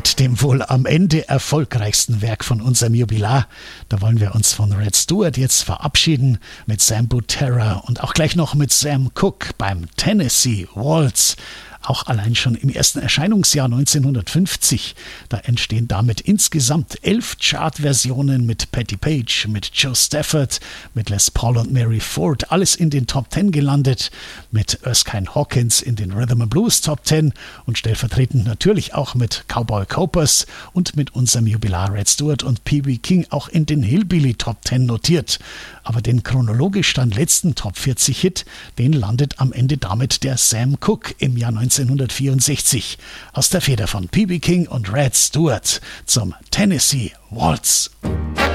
mit dem wohl am Ende erfolgreichsten Werk von unserem Jubilar. Da wollen wir uns von Rod Stewart jetzt verabschieden mit Sam Butera und auch gleich noch mit Sam Cooke beim Tennessee Waltz. Auch allein schon im ersten Erscheinungsjahr 1950. Da entstehen damit insgesamt 11 Chartversionen mit Patti Page, mit Joe Stafford, mit Les Paul und Mary Ford. Alles in den Top 10 gelandet. Mit Erskine Hawkins in den Rhythm and Blues Top 10 und stellvertretend natürlich auch mit Cowboy Copers und mit unserem Jubilar Rod Stewart und P.B. King auch in den Hillbilly Top 10 notiert. Aber den chronologisch dann letzten Top 40 Hit, den landet am Ende damit der Sam Cooke im Jahr 1964 aus der Feder von P.B. King und Rod Stewart zum Tennessee Waltz.